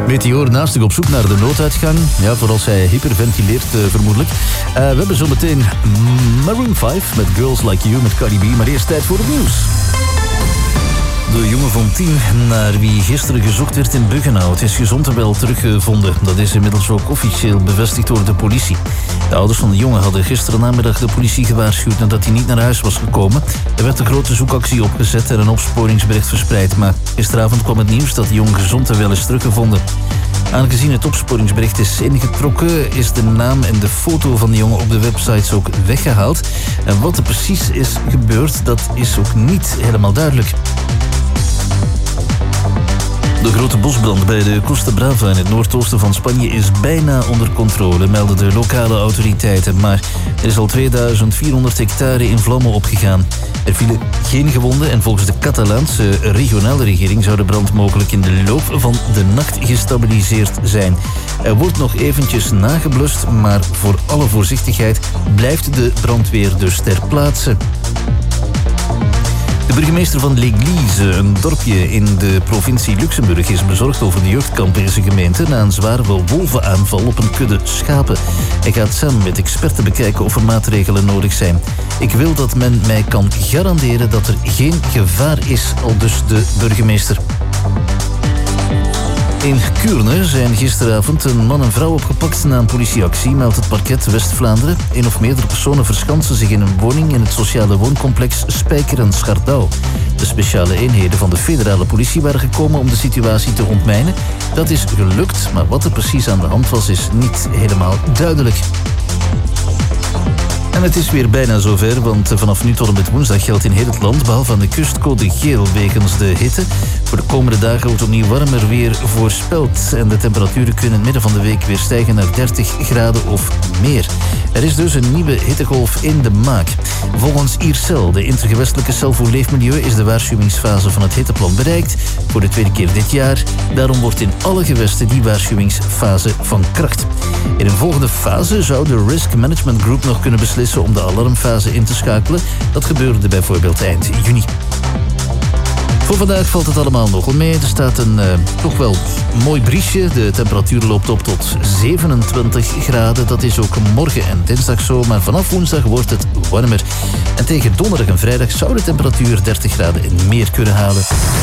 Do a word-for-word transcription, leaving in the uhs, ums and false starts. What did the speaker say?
Meteor naast zich op zoek naar de nooduitgang. Ja, voor als hij hyperventileert, uh, vermoedelijk. Uh, we hebben zo meteen Maroon vijf met Girls Like You met Cardi B. Maar eerst tijd voor het nieuws. De jongen van tien, naar wie gisteren gezocht werd in Buggenhout, is gezond en wel teruggevonden. Dat is inmiddels ook officieel bevestigd door de politie. De ouders van de jongen hadden gisteren namiddag de politie gewaarschuwd nadat hij niet naar huis was gekomen. Er werd een grote zoekactie opgezet en een opsporingsbericht verspreid. Maar gisteravond kwam het nieuws dat de jongen gezond en wel is teruggevonden. Aangezien het opsporingsbericht is ingetrokken, is de naam en de foto van de jongen op de websites ook weggehaald. En wat er precies is gebeurd, dat is ook niet helemaal duidelijk. De grote bosbrand bij de Costa Brava in het noordoosten van Spanje is bijna onder controle, melden de lokale autoriteiten. Maar er is al tweeduizend vierhonderd hectare in vlammen opgegaan. Er vielen geen gewonden en volgens de Catalaanse regionale regering zou de brand mogelijk in de loop van de nacht gestabiliseerd zijn. Er wordt nog eventjes nageblust, maar voor alle voorzichtigheid blijft de brandweer dus ter plaatse. De burgemeester van L'Église, een dorpje in de provincie Luxemburg, is bezorgd over de jeugdkampen in zijn gemeente na een zware wolvenaanval op een kudde schapen. Hij gaat samen met experten bekijken of er maatregelen nodig zijn. Ik wil dat men mij kan garanderen dat er geen gevaar is, aldus de burgemeester. In Kuurne zijn gisteravond een man en vrouw opgepakt na een politieactie, meldt het parket West-Vlaanderen. Een of meerdere personen verschansen zich in een woning in het sociale wooncomplex Spijker en Schardouw. De speciale eenheden van de federale politie waren gekomen om de situatie te ontmijnen. Dat is gelukt, maar wat er precies aan de hand was is niet helemaal duidelijk. En het is weer bijna zover, want vanaf nu tot en met woensdag geldt in heel het land, behalve aan de kust, code geel wegens de hitte. Voor de komende dagen wordt opnieuw warmer weer voorspeld en de temperaturen kunnen in het midden van de week weer stijgen naar dertig graden of meer. Er is dus een nieuwe hittegolf in de maak. Volgens I R C E L, de intergewestelijke cel voor leefmilieu, is de waarschuwingsfase van het hitteplan bereikt voor de tweede keer dit jaar. Daarom wordt in alle gewesten die waarschuwingsfase van kracht. In een volgende fase zou de Risk Management Group nog kunnen beslissen om de alarmfase in te schakelen. Dat gebeurde bijvoorbeeld eind juni. Voor vandaag valt het allemaal nogal mee. Er staat een uh, toch wel mooi briesje. De temperatuur loopt op tot zevenentwintig graden. Dat is ook morgen en dinsdag zo. Maar vanaf woensdag wordt het warmer. En tegen donderdag en vrijdag zou de temperatuur dertig graden en meer kunnen halen.